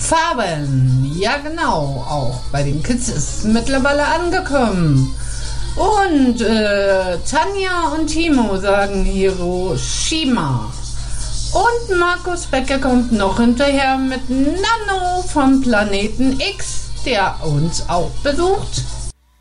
Farben, ja genau, auch bei den Kids ist es mittlerweile angekommen. Und Tanja und Timo sagen Hiroshima. Und Markus Becker kommt noch hinterher mit Nano vom Planeten X, der uns auch besucht.